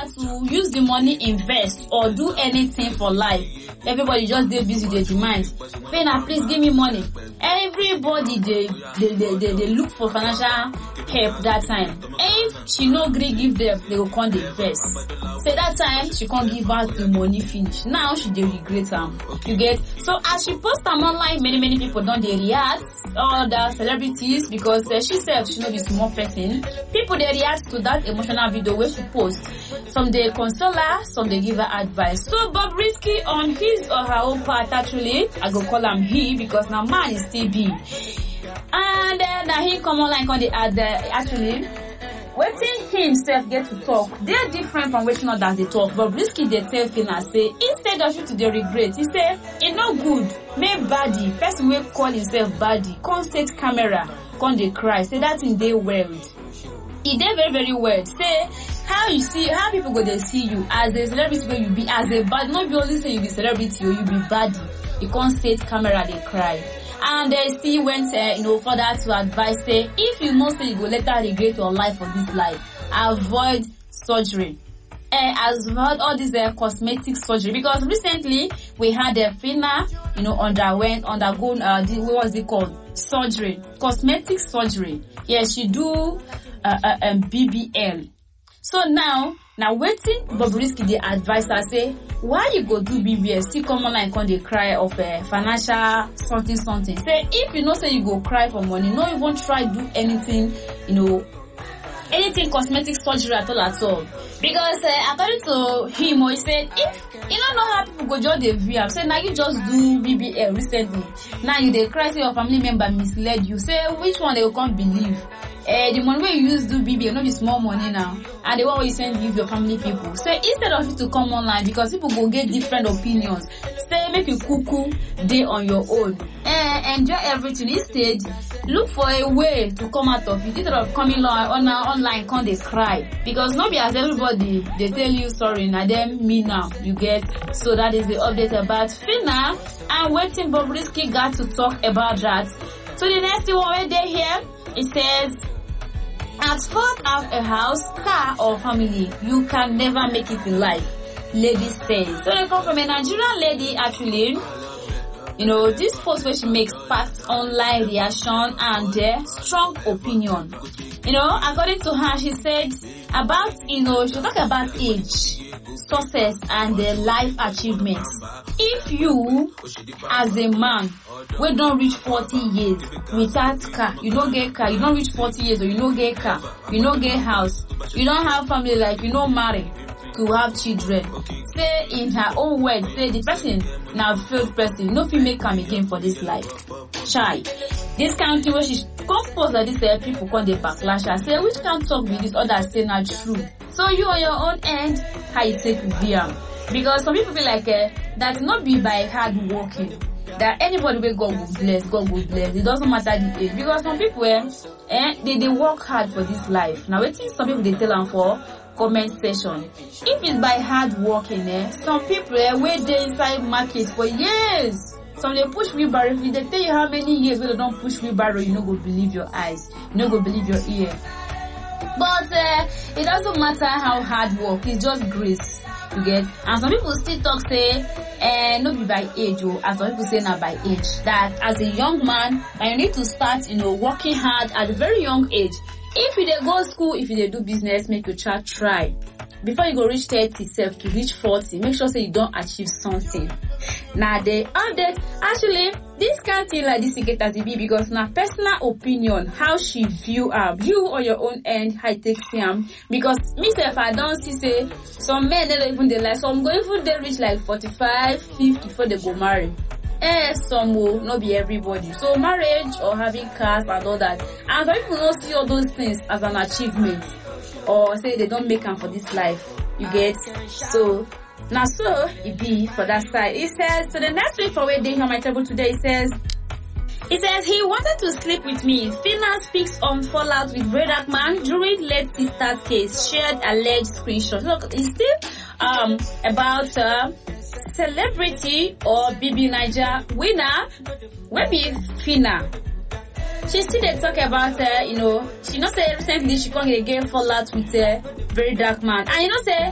to use the money, invest or do anything for life. Everybody just dey busy, they demand, Phyna, please give me money. Everybody they look for financial help that time. If she no gree give them, they will come dey invest. Say that time she can't give out the money finish. Now she dey regret am. You get? So as she post am online, many people don dey react. All the celebrities, because she said she no be small person. People they react to that emotional video where she post. Some they console her, some they give her advice. So Bobrisky on his or her own part, actually, I go call him he because now man is still be. And then he come online on the actually waiting himself get to talk. They're different from waiting others they talk. Bobrisky they tell Phyna say instead of you to the regret, he say it no good. Make body person will call himself body. Constant camera, con they cry. Say that in their world. It dey very weird. Say how you see how people go they see you as a celebrity where you be as a bad. Not be only say you be celebrity or you be body. You can't say camera they cry. And they still went further to advise say if you know say you go later regret your life for this life, avoid surgery. Avoid all this cosmetic surgery, because recently we had Phyna undergo what was it called, surgery, cosmetic surgery. Yes, she do BBL. So now waiting Bobrisky the advisor say why you go do BBL still come online and they cry of financial something. Say if you know say you go cry for money, no even try do anything anything cosmetic surgery at all. Because according to him, he said if you don't know how people go just the view, say now you just do BBL recently. Now you they cry say your family member misled you. Say which one they will can't believe. The money where you use do BBL, not be small money now. And the one where you send give your family people. Say instead of you to come online, because people go get different opinions. Say make you cuckoo day on your own. Enjoy everything. Instead, look for a way to come out of it. Instead of coming online, can't they cry? Because not be as everybody they tell you sorry, now them me now. You get? So that is the update about Phyna. And waiting Bobrisky got to talk about that. So the next one where they here, it says, as far as a house, car or family, you can never make it in life. Lady says. So they come from a Nigerian lady actually. This post where she makes sparked online reaction and strong opinion. According to her, she said about, she talk about age, success and life achievements. If you, as a man, we don't reach 40 years without car, you don't get car, you don't reach 40 years or you don't get car, you don't get house, you don't have family, like you don't marry to have children. Say in her own words, say the person now failed person, no fit make come again for this life. Chai. This kind of thing where she compose that this people call the backlash and say which can't talk with this others say not true. So you on your own end, how you take VM. Because some people feel like that not be by hard working. That anybody where God will bless, God will bless. It doesn't matter the age. Because some people they work hard for this life. Now waiting some people they tell them for comment section. If it's by hard working, some people where they inside market for years. Some they push wheelbarrow. If they tell you how many years where they don't push wheelbarrow, you no go believe your eyes. You no go believe your ear. But it doesn't matter how hard work, it's just grace. You get? And some people still talk say not be by age, or as some people say now by age. That as a young man, you need to start, working hard at a very young age. If you dey go school, if you dey do business, make your child try. Before you go reach 30 self to reach 40, make sure say you don't achieve something. Now the update, actually, this can't thing like this get as it be because now personal opinion, how she view you on your own end, how it takes him. Because myself, I don't see say some men they don't even they like some go even they reach like 45, 50 before they go marry. Some will not be everybody. So marriage or having cars and all that. And some people don't see all those things as an achievement. Or say they don't make them for this life. You get? So now so it be for that side. It says, so the next week for wedding on my table today, it says he wanted to sleep with me. Phyna speaks on fallout with Ray Darkman during late sister's case. Shared alleged screenshot. Look, it's still about celebrity or BB Niger winner. Where be Phyna? She still they talk about she say recently she can't get fallout with Very Dark Man. And say